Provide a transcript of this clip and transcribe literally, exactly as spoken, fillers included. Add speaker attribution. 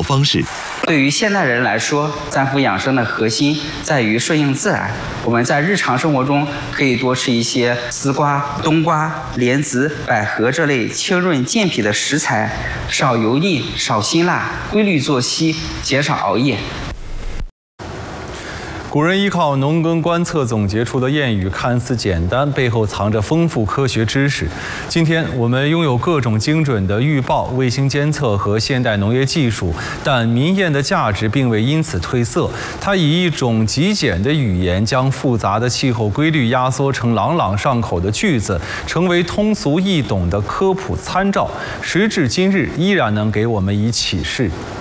Speaker 1: 方式。
Speaker 2: 对于现代人来说，脏腑养生的核心在于顺应自然。我们在日常生活中可以多吃一些丝瓜、冬瓜、莲子、百合这类清润健脾的食材，少油腻、少辛辣，规律作息，减少熬夜。
Speaker 3: 古人依靠农耕观测总结出的谚语看似简单，背后藏着丰富科学知识。今天我们拥有各种精准的预报、卫星监测和现代农业技术，但民谚的价值并未因此褪色。它以一种极简的语言，将复杂的气候规律压缩成朗朗上口的句子，成为通俗易懂的科普参照。时至今日，依然能给我们以启示。